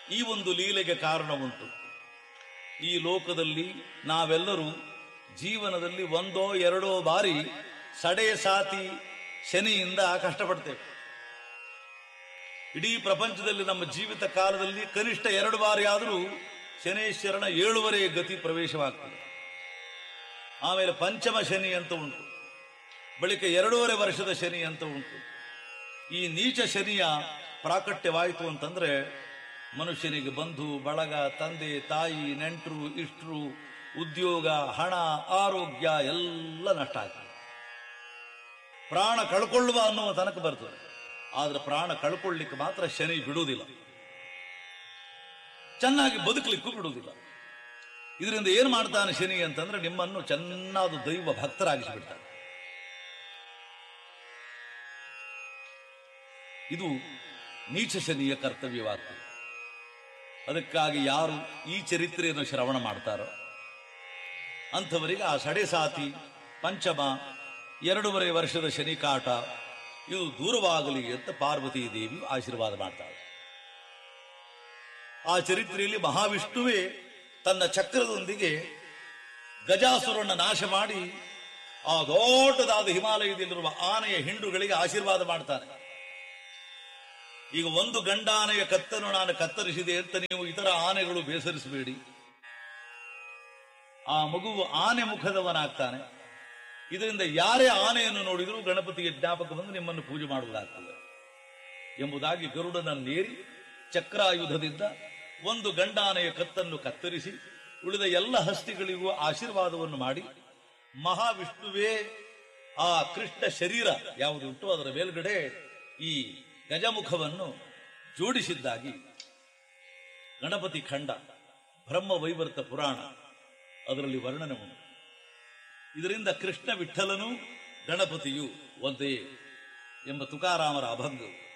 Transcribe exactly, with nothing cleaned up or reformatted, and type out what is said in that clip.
ಈ ಒಂದು ಲೀಲೆಗೆ ಕಾರಣ ಉಂಟು. ಈ ಲೋಕದಲ್ಲಿ ನಾವೆಲ್ಲರೂ ಜೀವನದಲ್ಲಿ ಒಂದೋ ಎರಡೋ ಬಾರಿ ಸಡೆ ಸಾತಿ ಶನಿಯಿಂದ ಕಷ್ಟಪಡ್ತೇವೆ. ಇಡೀ ಪ್ರಪಂಚದಲ್ಲಿ ನಮ್ಮ ಜೀವಿತ ಕಾಲದಲ್ಲಿ ಕನಿಷ್ಠ ಎರಡು ಬಾರಿ ಆದರೂ ಶನೇಶ್ವರನ ಏಳುವರೆ ಗತಿ ಪ್ರವೇಶವಾಗ್ತದೆ. ಆಮೇಲೆ ಪಂಚಮ ಶನಿ ಅಂತ ಉಂಟು, ಬಳಿಕ ಎರಡೂವರೆ ವರ್ಷದ ಶನಿ ಅಂತ ಉಂಟು. ಈ ನೀಚ ಶನಿಯ ಪ್ರಾಕಟ್ಯವಾಯಿತು ಅಂತಂದ್ರೆ ಮನುಷ್ಯನಿಗೆ ಬಂಧು ಬಳಗ, ತಂದೆ ತಾಯಿ, ನೆಂಟರು, ಇಷ್ಟರು, ಉದ್ಯೋಗ, ಹಣ, ಆರೋಗ್ಯ ಎಲ್ಲ ನಷ್ಟ ಆಗ್ತದೆ. ಪ್ರಾಣ ಕಳ್ಕೊಳ್ಳುವ ಅನ್ನುವ ತನಕ ಬರ್ತದೆ. ಆದ್ರೆ ಪ್ರಾಣ ಕಳ್ಕೊಳ್ಳಿಕ್ಕೆ ಮಾತ್ರ ಶನಿ ಬಿಡುವುದಿಲ್ಲ, ಚೆನ್ನಾಗಿ ಬದುಕಲಿಕ್ಕೂ ಬಿಡುವುದಿಲ್ಲ. ಇದರಿಂದ ಏನ್ ಮಾಡ್ತಾನೆ ಶನಿ ಅಂತಂದ್ರೆ ನಿಮ್ಮನ್ನು ಚೆನ್ನಾದ ದೈವ ಭಕ್ತರಾಗಿಸಿಬಿಡ್ತಾನೆ. ಇದು ನೀಚ ಶನಿಯ ಕರ್ತವ್ಯವಾಗ್ತದೆ. ಅದಕ್ಕಾಗಿ ಯಾರು ಈ ಚರಿತ್ರೆಯನ್ನು ಶ್ರವಣ ಮಾಡ್ತಾರೋ ಅಂಥವರಿಗೆ ಆ ಸಡೆ ಸಾತಿ, ಪಂಚಮ, ಎರಡೂವರೆ ವರ್ಷದ ಶನಿ ಕಾಟ ಇದು ದೂರವಾಗಲಿ ಅಂತ ಪಾರ್ವತೀ ದೇವಿ ಆಶೀರ್ವಾದ ಮಾಡ್ತಾಳೆ. ಆ ಚರಿತ್ರೆಯಲ್ಲಿ ಮಹಾವಿಷ್ಣುವೇ ತನ್ನ ಚಕ್ರದೊಂದಿಗೆ ಗಜಾಸುರನ ನಾಶ ಮಾಡಿ ಆ ದೊಡ್ಡದಾದ ಹಿಮಾಲಯದಲ್ಲಿರುವ ಆನೆಯ ಹಿಂಡುಗಳಿಗೆ ಆಶೀರ್ವಾದ ಮಾಡ್ತಾನೆ. ಈಗ ಒಂದು ಗಂಡಾನೆಯ ಕತ್ತನ್ನು ನಾನು ಕತ್ತರಿಸಿದೆ ಅಂತ ನೀವು ಇತರ ಆನೆಗಳು ಬೇಸರಿಸಬೇಡಿ. ಆ ಮಗುವು ಆನೆ ಮುಖದವನಾಗ್ತಾನೆ. ಇದರಿಂದ ಯಾರೇ ಆನೆಯನ್ನು ನೋಡಿದರೂ ಗಣಪತಿಗೆ ಜ್ಞಾಪಕ ಬಂದು ನಿಮ್ಮನ್ನು ಪೂಜೆ ಮಾಡುವುದಾಗ್ತದೆ ಎಂಬುದಾಗಿ ಗರುಡನನ್ನೇರಿ ಚಕ್ರಾಯುಧದಿಂದ ಒಂದು ಗಂಡಾನೆಯ ಕತ್ತನ್ನು ಕತ್ತರಿಸಿ ಉಳಿದ ಎಲ್ಲ ಹಸ್ತಿಗಳಿಗೂ ಆಶೀರ್ವಾದವನ್ನು ಮಾಡಿ ಮಹಾವಿಷ್ಣುವೇ ಆ ಕೃಷ್ಣ ಶರೀರ ಯಾವುದುಂಟು ಅದರ ಮೇಲ್ಗಡೆ ಈ ಗಜಮುಖವನ್ನು ಜೋಡಿಸಿದ್ದಾಗಿ ಗಣಪತಿ ಖಂಡ ಬ್ರಹ್ಮ ವೈವರ್ತ ಪುರಾಣ ಅದರಲ್ಲಿ ವರ್ಣನೆ ಉಂಟು. ಇದರಿಂದ ಕೃಷ್ಣ ವಿಠಲನೂ ಗಣಪತಿಯು ಒಂದೇ ಎಂಬ ತುಕಾರಾಮರ ಅಭಂಗ